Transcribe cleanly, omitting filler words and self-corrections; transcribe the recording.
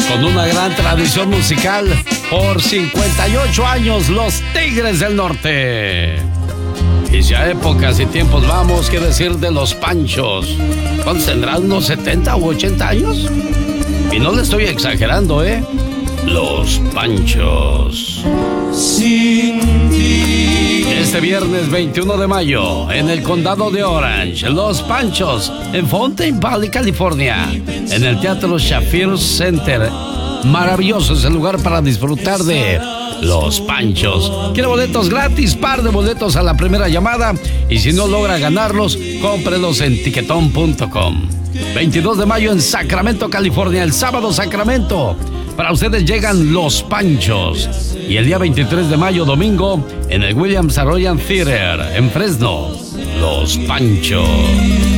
Con una gran tradición musical por 58 años, los Tigres del Norte. Y si a épocas y tiempos vamos, ¿qué decir de los Panchos? ¿Cuántos tendrán? ¿Unos 70 u 80 años? Y no le estoy exagerando, ¿eh? Los Panchos. Sin ti. Este viernes 21 de mayo, en el condado de Orange, Los Panchos, en Fountain Valley, California, en el Teatro Shafir Center. Maravilloso es el lugar para disfrutar de Los Panchos. ¿Quiere boletos gratis? Par de boletos a la primera llamada. Y si no logra ganarlos, cómprelos en tiquetón.com. 22 de mayo en Sacramento, California. El sábado, Sacramento. Para ustedes llegan Los Panchos. Y el día 23 de mayo, domingo, en el Williams Arroyo Theater, en Fresno, Los Panchos.